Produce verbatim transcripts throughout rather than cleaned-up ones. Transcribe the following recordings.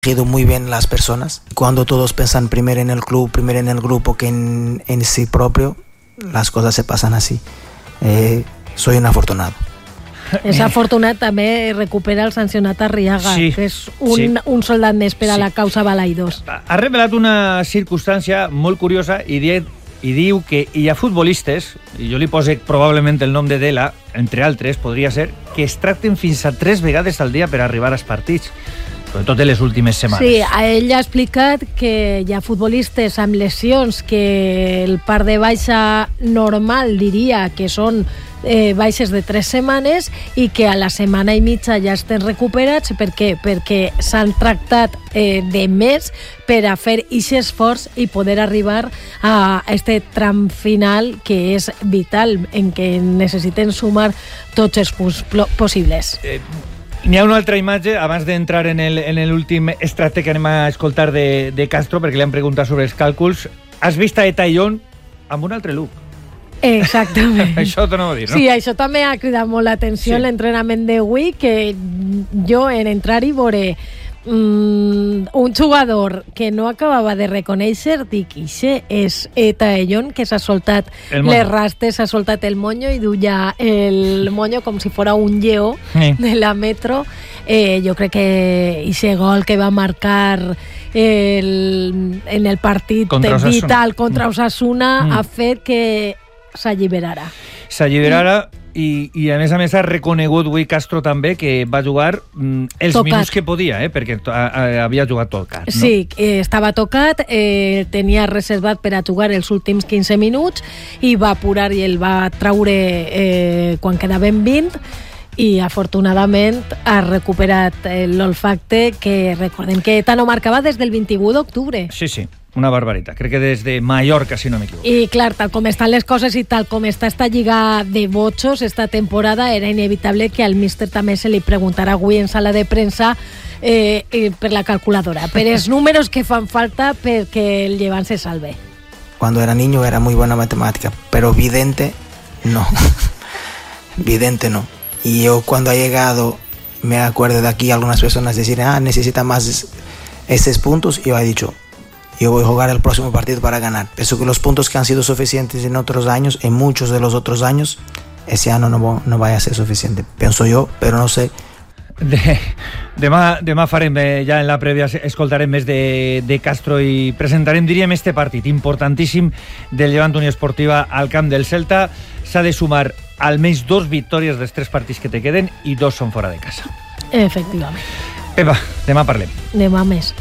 elegido muy bien las personas. Cuando todos piensan primero en el club, primero en el grupo que en, en sí propio, las cosas se pasan así. Eh, soy un afortunado. És afortunat també recupera el sancionat Arriaga, sí, que és un, sí. un soldat més per a sí. la causa Balaidos. Ha revelat una circumstància molt curiosa i, di, i diu que hi ha futbolistes, i jo li poso probablement el nom de Dela, entre altres, podria ser, que es tracten fins a tres vegades al dia per arribar als partits, sobretot en les últimes setmanes. Sí, ell ha explicat que hi ha futbolistes amb lesions que el part de baixa normal diria que són eh, baixes de tres setmanes i que a la setmana i mitja ja estan recuperats. Per què? Perquè s'han tractat eh, de més per a fer aquest esforç i poder arribar a este tram final que és vital, en què necessiten sumar tots els punts possibles. Eh, N'hi ha una altra imatge, abans d'entrar en l'últim extracte que anem a escoltar de, de Castro, perquè li han preguntat sobre els càlculs. Has vist a Etaion amb un altre look. Exactament. Això t'ho anava a dir, no? Sí, això també ha cridat molt l'atenció en sí. l'entrenament d'avui, que jo en entrar i veure mm, un jugador que no acabava de reconèixer, dic, ixe és Etaion, que s'ha soltat les rastes, s'ha soltat el moño i duia el moño com si fora un lleó sí. de la Metro. Eh, jo crec que ixe gol que va marcar el, en el partit contra vital contra Osasuna mm. ha fet que s'alliberara. S'alliberara i, i a més a més ha reconegut avui Castro també que va jugar mm, els tocat. Minuts que podia, eh? perquè a, a, havia jugat tocat. No? Sí, eh, estava tocat, eh, tenia reservat per a jugar els últims quinze minuts i va apurar i el va traure eh, quan quedaven vint i afortunadament ha recuperat l'olfacte que recordem que Tano marcava des del vint-i-u d'octubre. Sí, sí. Una barbaritat. Crec que des de Mallorca, si no m'equivoco. I, clar, tal com estan les coses i tal com està esta lliga de botxos esta temporada, era inevitable que al míster també se li preguntara avui en sala de premsa eh, eh, per la calculadora, per els números que fan falta perquè el Llevant se salve. Cuando era niño era muy buena matemática, pero vidente, no. Vidente no. Y yo cuando ha llegado, me acuerdo de aquí algunas personas decir, ah, necesita más esos puntos, y yo he dicho, yo voy a jugar el próximo partido para ganar. Pienso que los puntos que han sido suficientes en otros años, en muchos de los otros años, ese año no, no vaya a ser suficiente. Pienso yo, pero no sé. De, demà, demà farem, eh, ja en la prèvia escoltarem més de, de Castro i presentarem, diríem, este partit importantíssim del Llevant Unió Esportiva al camp del Celta. S'ha de sumar almenys dos victòries dels tres partits que te queden i dos són fora de casa. Efectivament. Pepa, demà parlem. Demà més.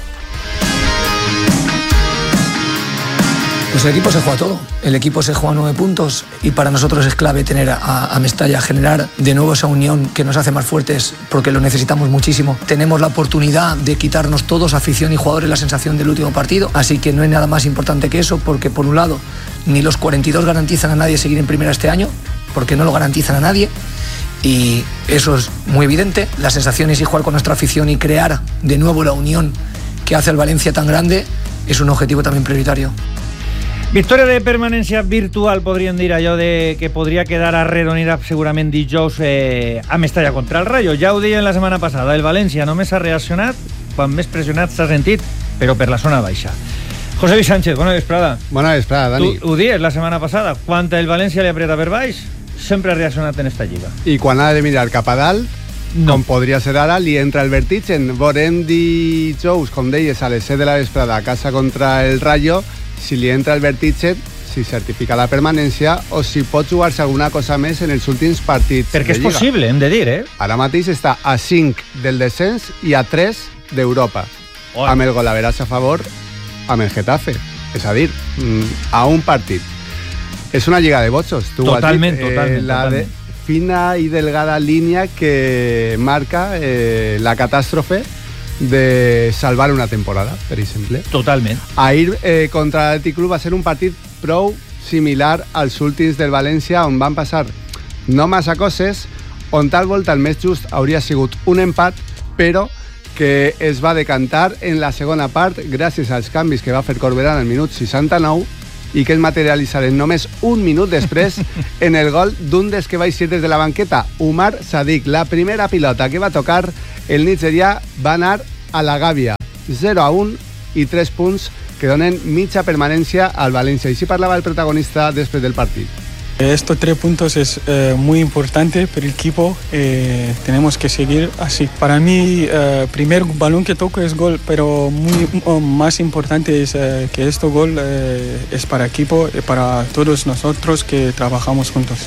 Pues el equipo se juega todo, el equipo se juega nueve puntos y para nosotros es clave tener a, a Mestalla, generar de nuevo esa unión que nos hace más fuertes porque lo necesitamos muchísimo. Tenemos la oportunidad de quitarnos todos, afición y jugadores, la sensación del último partido, así que no hay nada más importante que eso porque por un lado ni los cuarenta y dos garantizan a nadie seguir en primera este año porque no lo garantizan a nadie y eso es muy evidente. La sensación es jugar con nuestra afición y crear de nuevo la unión que hace al Valencia tan grande es un objetivo también prioritario. Victòria de permanència virtual, podríem dir, allò de que podria quedar arredonida segurament dijous eh, a Mestalla contra el Rayo. Ja ho deien la setmana passada, el València només ha reaccionat quan més pressionat s'ha sentit, però per la zona baixa. José Luis Sánchez, bona vesprada. Bona vesprada, Dani. Tu ho dies la setmana passada, quan el València li apreta per baix, sempre ha reaccionat en esta lliga. I quan ha de mirar cap a dalt, no. Com podria ser ara, li entra el vertigen. Veurem dijous, com deies, a les set de la vesprada a casa contra el Rayo, si li entra el vertigen, si certifica la permanència o si pot jugar-se alguna cosa més en els últims partits perquè de és Lliga. Possible, hem de dir, eh? Ara mateix està a cinc del descens i a tres d'Europa, oh. amb el golaveratge a favor amb el Getafe, és a dir, a un partit. És una lliga de botxos, tu totalment, ho has dit. Totalment, eh, la totalment. De fina i delgada línia que marca eh, la catàstrofe de salvar una temporada, per exemple. Totalment. Ahir eh, contra l'Atlètic Club va ser un partit prou similar als últims del València, on van passar no massa coses, on tal volta el més just hauria sigut un empat, però que es va decantar en la segona part gràcies als canvis que va fer Corberán al minut seixanta-nou i que es materialitzaren només un minut després en el gol d'un dels que va eixir des de la banqueta, Umar Sadiq. La primera pilota que va tocar el nigerià va anar a la Gàbia, zero a un, i tres punts que donen mitja permanència al València. I si parlava el protagonista després del partit. Estos tres puntos es eh, muy importante para el equipo, eh, tenemos que seguir así. Para mí, el eh, primer balón que toco es gol, pero muy, oh, más importante es eh, que este gol eh, es para el equipo y para todos nosotros que trabajamos juntos.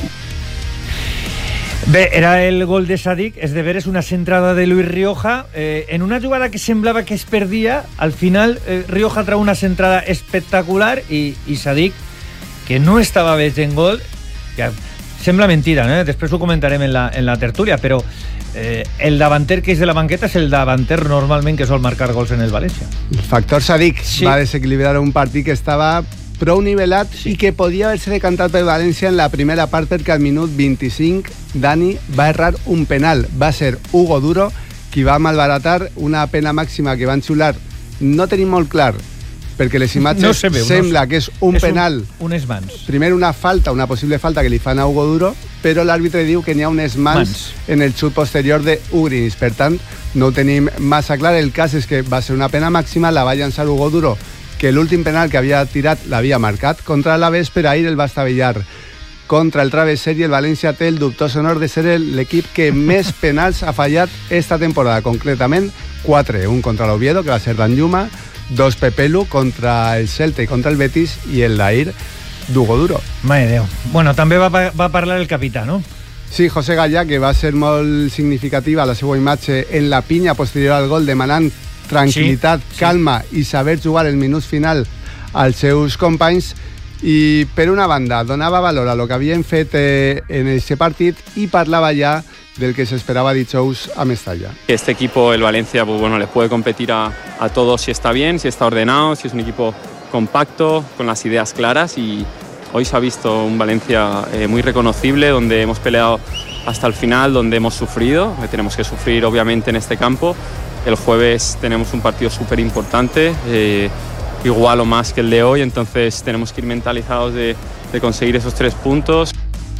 Bé, era el gol de Sadik, és de veres una centrada de Luis Rioja, eh, en una jugada que semblava que es perdia, al final eh, Rioja trau una centrada espectacular i, i Sadik, que no estava bé en gol, que sembla mentira, ¿no? Després ho comentarem en la, en la tertúlia, però eh, el davanter que és de la banqueta és el davanter normalment que sol marcar gols en el València. El factor Sadik sí. va desequilibrar un partit que estava prou nivelat sí. i que podia haver-se decantat per València en la primera part, perquè al minut vint-i-cinc Dani va errar un penal. Va ser Hugo Duro qui va malbaratar una pena màxima que van xiular. No tenim molt clar, perquè les imatges no veu, sembla no que és un és penal, un, unes mans. Primer una falta, una possible falta que li fan a Hugo Duro, però l'àrbitre diu que n'hi ha unes mans, mans en el xut posterior de Ugrinis. Per tant, no ho tenim massa clar. El cas és que va ser una pena màxima, la va llançar Hugo Duro, que l'últim penal que havia tirat l'havia marcat contra l'Alavés, per ahir el va estavellar contra el Travesser, i el València té el dubtós honor de ser l'equip que més penals ha fallat esta temporada, concretament quatre, un contra l'Oviedo, que va ser d'Anjuma, dos Pepelu contra el Celta i contra el Betis, i el d'ahir d'Hugo Duro. Mare Déu. Bueno, també va, va parlar el capità, no? Sí, José Gallà, que va ser molt significativa la seva imatge en la pinya posterior al gol, demanant tranquil·litat, sí, sí. calma i saber jugar el minut final als seus companys. I per una banda donava valor a lo que havien fet eh, en aquest partit i parlava ja del que se esperaba dijous a Mestalla. Este equipo, el Valencia, pues bueno, les puede competir a, a todos si está bien, si está ordenado, si es un equipo compacto, con las ideas claras, y hoy se ha visto un Valencia eh, muy reconocible, donde hemos peleado hasta el final, donde hemos sufrido, que tenemos que sufrir obviamente en este campo. El jueves tenemos un partido súper importante, eh, igual o más que el de hoy, entonces tenemos que ir mentalizados de, de conseguir esos tres puntos.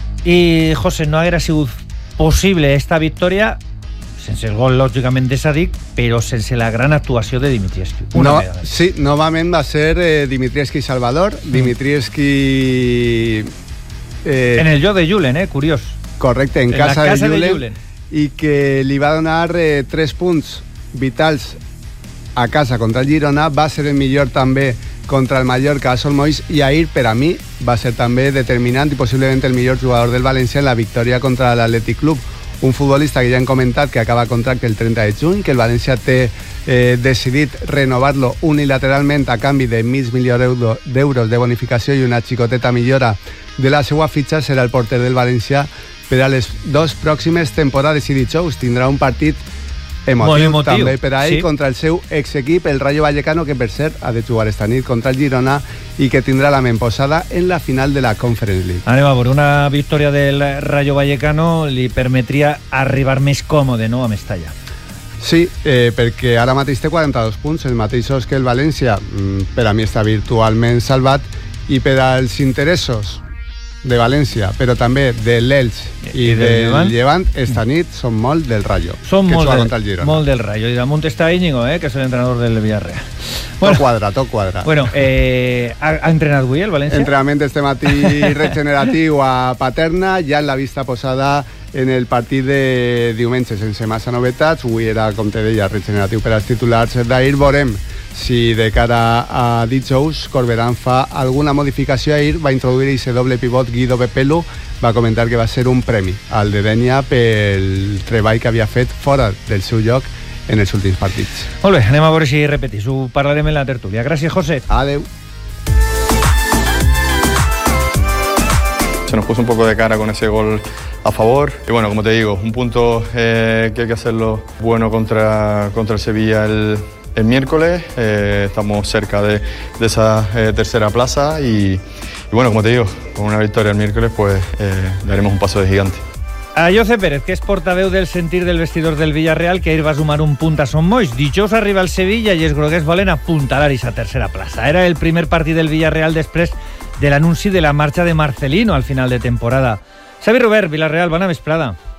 I, José, no haguera sigut possible esta victòria sense el gol, lògicament, de Sadik, però sense la gran actuació de Dimitrievski. Una no, sí, novament va ser eh, Dimitrievski Salvador. Mm. Dimitrievski... Eh, en el jo de Julen, eh? Curiós. Correcte, en, en casa, casa de, Julen, de Julen. I que li va donar eh, tres punts vitals a casa contra el Girona. Va ser el millor també contra el Mallorca a Sol Moix, i ahir per a mi va ser també determinant i possiblement el millor jugador del València en la victòria contra l'Atlètic Club, un futbolista que ja hem comentat que acaba contracte el trenta de juny, que el València té eh, decidit renovar-lo unilateralment a canvi de mig milió d'euros de bonificació i una xicoteta millora de la seva fitxa. Serà el porter del València per a les dues pròximes temporades, i dijous tindrà un partit emotiu, emotiu. també per a ell, sí, contra el seu exequip, el Rayo Vallecano, que per cert ha de jugar esta nit contra el Girona i que tindrà la ment posada en la final de la Conference League. Anem a veure, una victòria del Rayo Vallecano li permetria arribar més còmode, no?, a Mestalla. Sí, eh, perquè ara mateix té quaranta-dos punts, els mateixos que el València. Per a mi està virtualment salvat, i per als interessos de València, però també de l'Elx i, I del Llevant, Llevant esta nit són molt del Rayo, són que molt juga del, contra el Girona. Molt del Rayo, i damunt està Íñigo, eh, que és l'entrenador del Villarreal. Bueno, tot quadra, tot quadra. Bueno, eh, ha, ha entrenat avui el València? Entrenament este matí regeneratiu a Paterna, ja en la vista posada en el partit de diumenge, sense massa novetats. Avui era, com te deia, regeneratiu per als titulars d'ahir. Veurem si de cara a dijous Corberán fa alguna modificació. Ahir va introduir aquest doble pivot Guido Pepelu, va comentar que va ser un premi al de Denia pel treball que havia fet fora del seu lloc en els últims partits. Molt bé, anem a veure si repetís, ho parlarem en la tertúlia. Gràcies, José. Adeu. Se nos puso un poco de cara con ese gol a favor. Y bueno, como te digo, un punto eh, que hay que hacerlo bueno contra, contra el Sevilla el, el miércoles. Eh, estamos cerca de, de esa eh, tercera plaza y, y bueno, como te digo, con una victoria el miércoles pues eh, daremos un paso de gigante. A José Pérez, que és portaveu del sentir del vestidor del Villarreal, que ahir va sumar un punt a Son Moix. Dijous arriba el Sevilla i els groguers volen apuntalar esa tercera plaça. Era el primer partit del Villarreal després de l'anunci de la marxa de Marcelino al final de temporada. Xavi Robert, Villarreal, bona vesprada.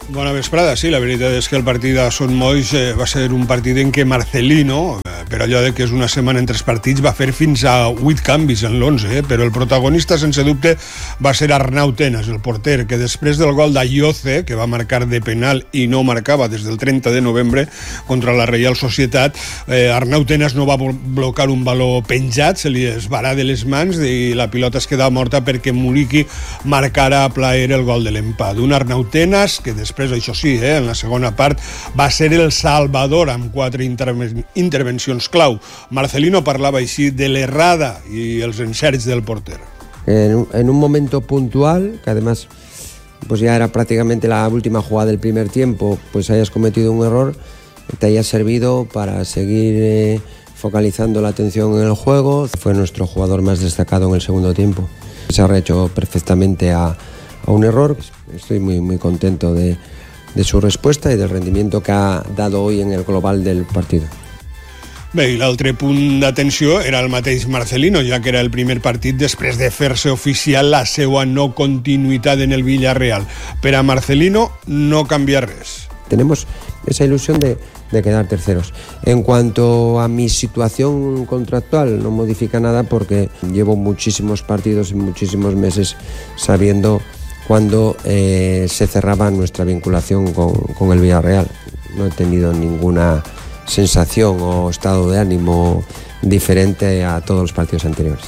Bona vesprada, sí, la veritat és que el partit a Son Moix eh, va ser un partit en què Marcelino, eh, per allò de que és una setmana entre els partits, va fer fins a vuit canvis en l'onze, eh, però el protagonista, sense dubte, va ser Arnau Tenas, el porter, que després del gol d'Ayoce, que va marcar de penal i no marcava des del trenta de novembre contra la Reial Societat, eh, Arnau Tenas no va blocar un baló penjat, se li esbarà de les mans i la pilota es quedava morta perquè Muriqui marcara a plaer el gol de l'empat. Un Arnau Tenas que després Després, això sí, eh, en la segona part va ser el salvador amb quatre interven- intervencions clau. Marcelino parlava així de l'errada i els encerts del porter. En un, en un momento puntual, que además pues ya era prácticamente la última jugada del primer tiempo, pues hayas cometido un error, te haya servido para seguir eh, focalizando la atención en el juego. Fue nuestro jugador más destacado en el segundo tiempo. Se ha rehecho perfectamente a a un error. Estoy muy, muy contento de, de su respuesta y del rendimiento que ha dado hoy en el global del partido. Bé, i l'altre punt d'atenció era el mateix Marcelino, ja que era el primer partit després de fer-se oficial la seva no continuïtat en el Villarreal. Per a Marcelino no canvia res. Tenemos esa ilusión de, de quedar terceros. En cuanto a mi situación contractual, no modifica nada porque llevo muchísimos partidos y muchísimos meses sabiendo cuando eh, se cerraba nuestra vinculación con, con el Villarreal. No he tenido ninguna sensación o estado de ánimo diferente a todos los partidos anteriores.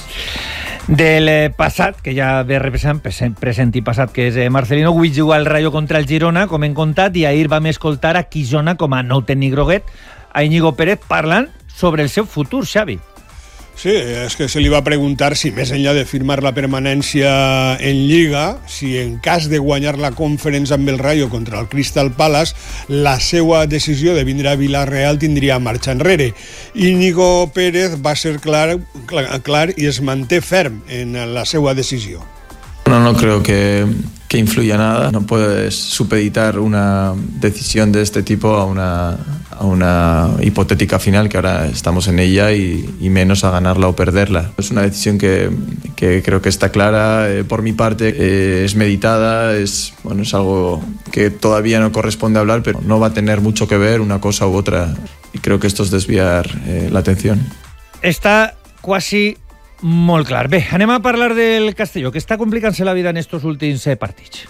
Del eh, passat, que ja ve represent, present, present i passat, que és eh, Marcelino, avui juga el Rayo contra el Girona, com hem contat, i ahir vam escoltar a Quixona com a nou tècnic groguet, a Íñigo Pérez parlant sobre el seu futur, Xavi. Sí, és que se li va preguntar si més enllà de firmar la permanència en Lliga, si en cas de guanyar la Conference amb el Rayo contra el Crystal Palace, la seva decisió de vindre a Villarreal tindria marxa enrere. Íñigo Pérez va ser clar, clar, clar i es manté ferm en la seva decisió. No, no creo que, que influya nada. No puedes supeditar una decisión de este tipo a una, a una hipotética final, que ahora estamos en ella, y, y menos a ganarla o perderla. Es una decisión que, que creo que está clara, eh, por mi parte, eh, es meditada, es, bueno, es algo que todavía no corresponde hablar, pero no va a tener mucho que ver una cosa u otra, y creo que esto es desviar eh, la atención. Està quasi molt clar. Bé, anem a parlar del Castelló, que està complicant-se la vida en estos últims eh, partits.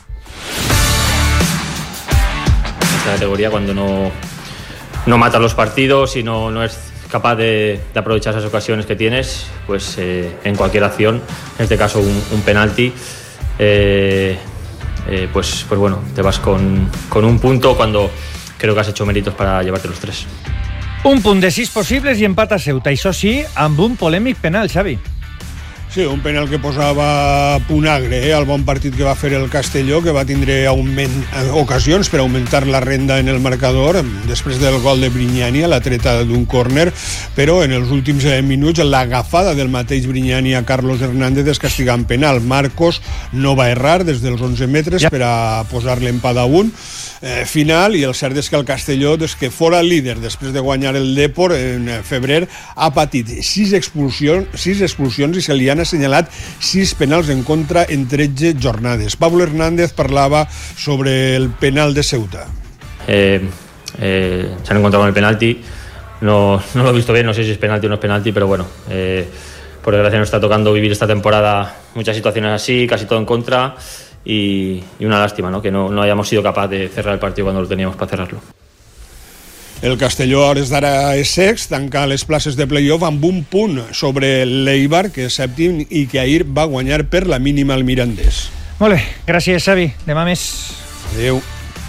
Esta categoría, cuando no, no matas los partidos y no, no es capaz de, de aprovechar esas ocasiones que tienes, pues eh, en cualquier acción, en este caso un, un penalti, eh, eh, pues, pues bueno, te vas con, con un punto cuando creo que has hecho méritos para llevarte los tres. Un punt de sis possibles i empat a Ceuta, això sí, amb un polèmic penal, Xavi. Sí, un penal que posava punt agre eh, al bon partit que va fer el Castelló, que va tindre augment, ocasions per augmentar la renda en el marcador després del gol de Brignani a la treta d'un córner, però en els últims minuts l'agafada del mateix Brignani a Carlos Hernández és castigant penal. Marcos no va errar des dels onze metres ja per a posar l'empat a un eh, final, i el cert és que el Castelló, des que fora líder després de guanyar el Depor en febrer, ha patit sis expulsions, sis expulsions i se li han assenyalat sis penals en contra en tretze jornades. Pablo Hernández parlava sobre el penal de Ceuta. Eh, eh, se han encontrado con el penalti, no, no lo he visto bien, no sé si es penalti o no es penalti, pero bueno, eh, por desgracia nos está tocando vivir esta temporada muchas situaciones así, casi todo en contra, y, y una lástima, ¿no? Que no, no hayamos sido capaz de cerrar el partido cuando lo teníamos para cerrarlo. El Castelló a hores d'ara és sext, tanca les places de play-off amb un punt sobre l'Eibar, que és sèptim i que ahir va guanyar per la mínima al Mirandés. Molt bé, gràcies, Xavi. Demà més. Adéu.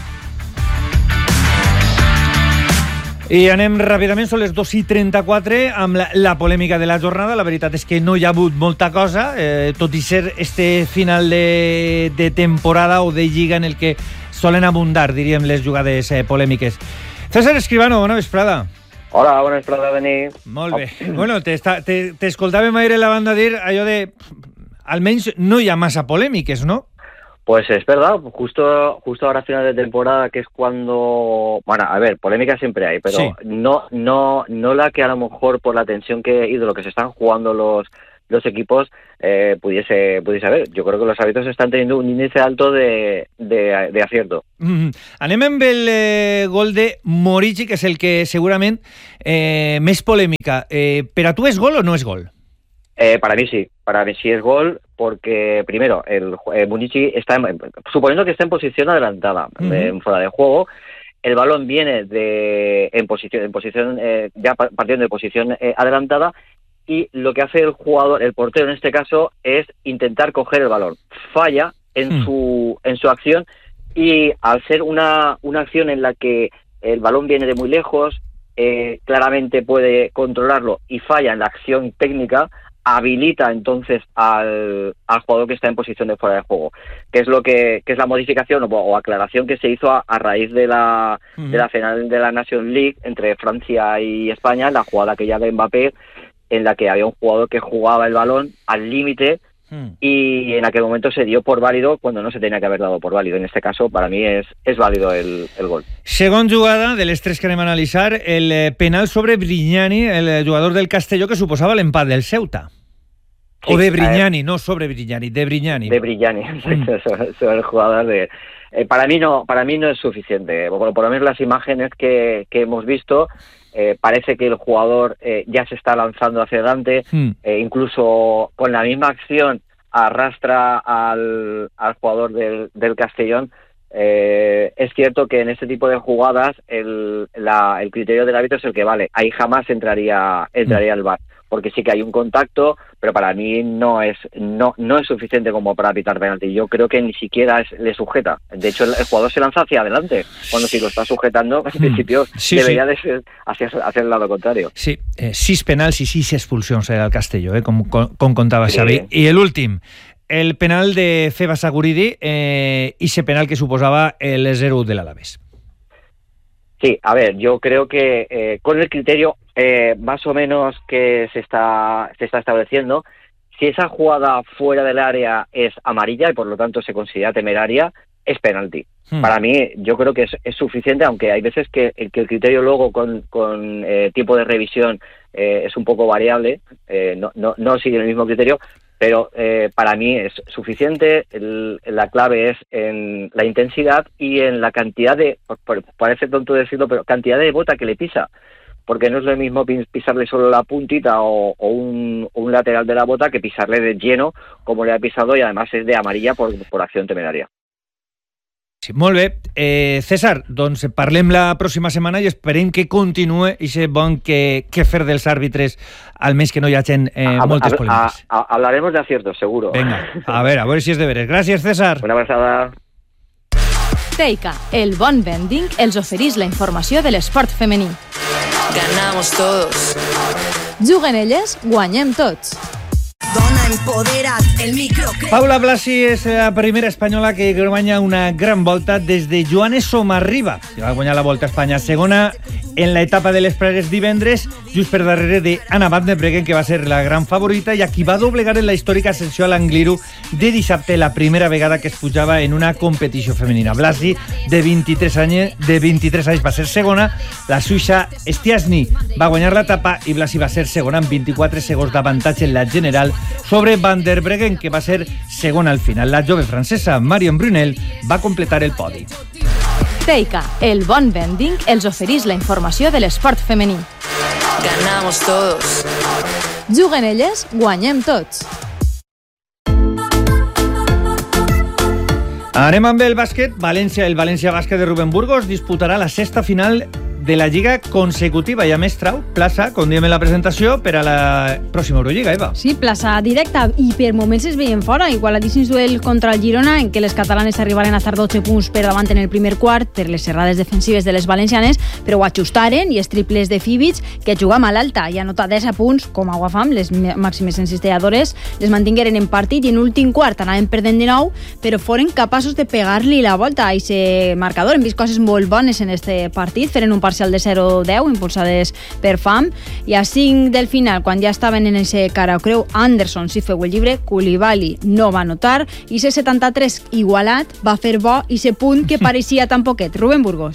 I anem ràpidament, són les dos i trenta-quatre, amb la, la polèmica de la jornada. La veritat és que no hi ha hagut molta cosa, eh, tot i ser este final de, de temporada o de lliga en el que solen abundar, diríem, les jugades eh, polèmiques. César Escribano, bona vesprada. Hola, bona vesprada, Dani. Molt bé. Bueno, t'escoltàvem ahir a la banda dir allò de... Almenys no hi ha massa polèmiques, ¿no? Pues es verdad, justo, justo ahora a final de temporada, que es cuando... Bueno, a ver, polémica siempre hay, pero sí. no, no, no la que a lo mejor por la tensión que y de lo que se están jugando los, los equipos eh, pudiese, pudiese haber. Yo creo que los árbitros están teniendo un índice alto de, de, de acierto. Mm-hmm. Anem amb el eh, gol de Morici, que és el que segurament eh, més polèmica. Eh, per a tu és gol o no és gol? Eh, para mí sí, para mí sí es gol, porque primero, el eh, Morici está, en, suponiendo que está en posición adelantada, uh-huh. eh, fuera de juego, el balón viene de en posición, en posición eh, ya partiendo de posición eh, adelantada, y lo que hace el jugador, el portero en este caso, es intentar coger el balón. Falla en uh-huh. su en su acción, y al ser una, una acción en la que el balón viene de muy lejos, eh, claramente puede controlarlo y falla en la acción técnica, habilita entonces al, al jugador que está en posición de fuera de juego, que es lo que, que es la modificación o, o aclaración que se hizo a, a raíz de la, uh-huh. de la final de la Nations League entre Francia y España, la jugada aquella de Mbappé, en la que había un jugador que jugaba el balón al límite uh-huh. y en aquel momento se dio por válido cuando no se tenía que haber dado por válido. En este caso, para mí es, es válido el, el gol. Segon jugada de les tres que anem a analitzar, el penal sobre Brignani, el jugador del Castelló, que suposava l'empat del Ceuta. Sí, o de Brignani, no sobre Brignani, de Brignani. De Brignani, mm. sobre, sobre el jugador de... Eh, para mí no para mí no es suficiente. Por, por lo menos las imágenes que, que hemos visto, eh, parece que el jugador eh, ya se está lanzando hacia adelante, mm. eh, incluso con la misma acción arrastra al, al jugador del, del Castellón. Eh, es cierto que en este tipo de jugadas el, la, el criterio del árbitro es el que vale. Ahí jamás entraría entraría el V A R, porque sí que hay un contacto, pero para mí no es no no es suficiente como para pitar penalti. Yo creo que ni siquiera es, le sujeta. De hecho, el, el jugador se lanza hacia adelante, cuando si lo está sujetando, en principio sí, debería sí. de ser hacia, hacia el lado contrario. Sí, eh, sis penals i sis expulsions al Castelló, eh, com, com, com contava sí. Xavi. I l'últim, el penal de Febas Aguridi eh, y ese penal que suposaba el cero del Alavés. Sí, a ver, yo creo que eh, con el criterio eh, más o menos que se está, se está estableciendo, si esa jugada fuera del área es amarilla y por lo tanto se considera temeraria, es penalti. Hmm. Para mí, yo creo que es, es suficiente, aunque hay veces que, que el criterio luego con, con eh, tiempo de revisión eh, es un poco variable, eh, no, no, no sigue el mismo criterio, pero eh, para mí es suficiente. El, la clave es en la intensidad y en la cantidad de, parece tonto decirlo, pero cantidad de bota que le pisa, porque no es lo mismo pisarle solo la puntita o, o, un, o un lateral de la bota que pisarle de lleno como le ha pisado, y además es de amarilla por, por acción temeraria. Sí, molt bé. Eh, César, doncs parlem la pròxima setmana i esperem que continue aquest bon que, que fer dels àrbitres, almenys que no hi hagi eh, a, moltes a, polèmiques. A, a, hablaremos de aciertos, seguro. Venga, a ver, a ver si és de veres. Gràcies, César. Una abraçada. Teica, el bon vending, els oferís la informació de l'esport femení. Ganamos todos. Juguen elles, guanyem tots. Dona empodera't, el micro... Paula Blasi és la primera espanyola que guanya una gran volta des de Joanes Somarriba, que va guanyar la Volta a Espanya segona en l'etapa de les Pregues divendres, just per darrere d'Anna van der Breggen, que va ser la gran favorita i a qui va doblegar en la històrica ascensió a l'Angliru de dissabte, la primera vegada que es pujava en una competició femenina. Blasi, de vint-i-tres anys, de vint-i-tres anys va ser segona, la suïssa Stiasny va guanyar l'etapa i Blasi va ser segona amb vint-i-quatre segons d'avantatge en la general sobre Van der Breggen, que va ser segona al final. La jove francesa Marion Brunel va completar el podi. Teica, el bon vending, els oferís la informació de l'esport femení. Ganamos todos. Juguen elles, guanyem tots. Anem amb el bàsquet. València, el València Bàsquet de Rubén Burgos disputarà la sexta final de la Lliga consecutiva i a més trau plaça, com diem en la presentació, per a la pròxima Eurolliga, Eva. Sí, plaça directa, i per moments es veien fora, igualadíssims duel contra el Girona, en què les catalanes arribaren a estar dotze punts per davant en el primer quart per les errades defensives de les valencianes, però ho ajustaren i els triples de Fibic, que juga mal alta i anota deu punts, com a Guafam, les màximes encistadores, les mantingueren en partit i en últim quart anaven perdent de nou, però foren capaços de pegar-li la volta a aquest marcador. Hem vist coses molt bones en este partit, feren un parcial de zero deu, impulsades per F A M, i a cinc del final, quan ja estaven en ese cara o creu, Anderson sí feu el llibre, Koulibaly no va anotar, i ese setanta-tres igualat va fer bo i ese punt que pareixia tan poquet. Rubén Burgos.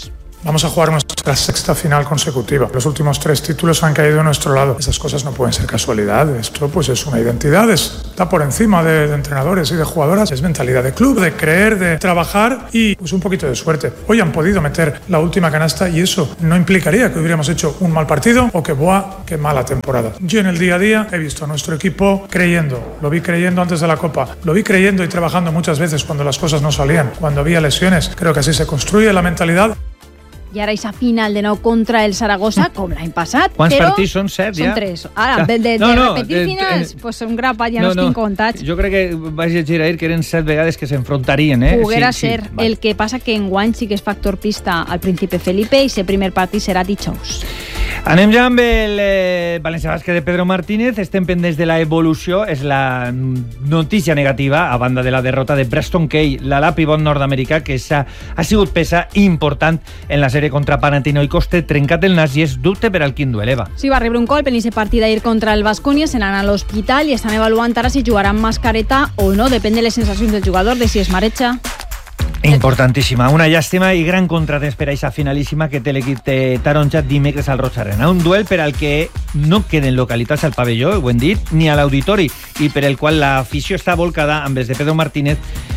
Vamos a jugar nuestra sexta final consecutiva. Los últimos tres títulos han caído a nuestro lado. Esas cosas no pueden ser casualidad. Esto pues es una identidad, está por encima de, de entrenadores y de jugadoras. Es mentalidad de club, de creer, de trabajar y pues un poquito de suerte. Hoy han podido meter la última canasta y eso no implicaría que hubiéramos hecho un mal partido o que buah, qué mala temporada. Yo en el día a día he visto a nuestro equipo creyendo. Lo vi creyendo antes de la Copa. Lo vi creyendo y trabajando muchas veces cuando las cosas no salían, cuando había lesiones. Creo que así se construye la mentalidad. I ara aquesta final de nou contra el Saragossa, com l'any passat, Quants però partits són? Set, ja? Són tres. Ara, de, de, No, de no, repetir de- finals, de- pues un grapat, ja No, no, no. els tinc comptats. Jo crec que vaig llegir ahir que eren set vegades que s'enfrontarien, eh? Poguera Sí, sí, ser. vale. El que passa que enguany sí que és factor pista al Príncipe Felipe i el primer partit serà dijous. Anem ja amb el eh, València Bàsquet de Pedro Martínez. Estem pendents de la evolució. És la notícia negativa, a banda de la derrota de Preston Kay, l'ala pivot nord-americà, que s'ha, ha sigut peça important en la sèrie contra Panathinaikos. Té trencat el nas i és dubte per al quin duel, Eva. Sí, va rebre un colp en aquest partit d'ahir contra el Baskonia, se n'han a l'hospital i estan evaluant ara si jugarà amb mascareta o no, depèn de les sensacions del jugador, de si es mareja. Importantíssima, una llàstima i gran contratemps per a aquesta finalíssima que té l'equip de taronja dimecres al Roig Arena. Un duel per al que no queden localitats al pavelló, ho hem dit, ni a l'auditori, i per el qual l'afició està volcada amb els de Pedro Martínez,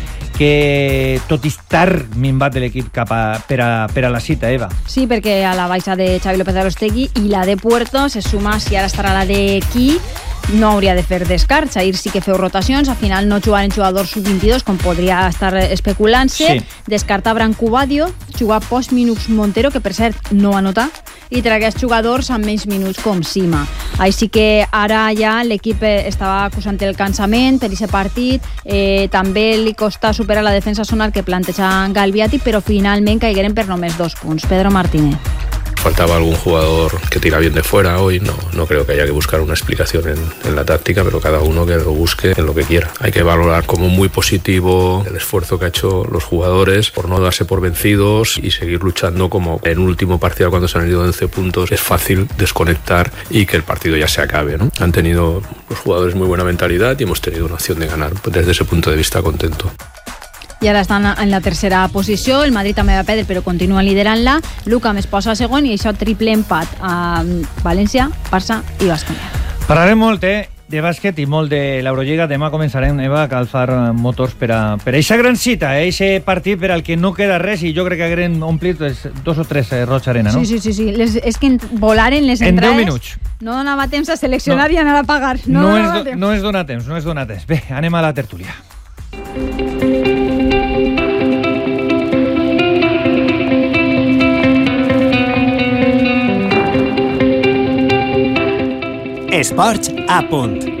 que tot i estar minvat de l'equip cap a, per, a, per a la cita, Eva. Sí, perquè a la baixa de Xavi López Arostegui i la de Puerto se suma, si ara estarà la de Qui, no hauria de fer descarts. Ahir sí que feu rotacions, al final no jugaren jugadors sub vint-i-dos, com podria estar especulant-se. Sí. Descartar Brancobadio, jugar post minuts Montero, que per cert no anota, i tragués jugadors amb menys minuts com Sima. Així que ara ja l'equip estava acusant el cansament per aquest partit, eh, també li costa superar la defensa sonar que planteja Galviati, però finalment caigueren per només dos punts. Pedro Martínez. Faltaba algún jugador que tira bien de fuera hoy, no, no creo que haya que buscar una explicación en, en la táctica, pero cada uno que lo busque en lo que quiera. Hay que valorar como muy positivo el esfuerzo que han hecho los jugadores por no darse por vencidos y seguir luchando, como en un último partido cuando se han ido once puntos es fácil desconectar y que el partido ya se acabe, ¿no? Han tenido los jugadores muy buena mentalidad y hemos tenido una opción de ganar. Pues desde ese punto de vista contento. I ara estan en la tercera posició, el Madrid també va perdre però continua liderant-la, Lucam es posa segon i això triple empat a València, Barça i Baskonia. Parlarem molt, eh, de bàsquet i molt de l'Eurolliga. Demà començarem, Eva, a calfar motors per a per a eixa gran cita, eh, eixe partit per al que no queda res, i jo crec que hagueren omplit pues, dos o tres eh, Roig Arena, no? Sí, sí, sí, sí. Les, és que volaren les En entrades. deu minuts. No donava temps a seleccionar no. i anar a pagar. No, No, no, és, donava do, temps. no és donar temps, no és donar temps. Bé, anem a la tertúlia. Esports a punt.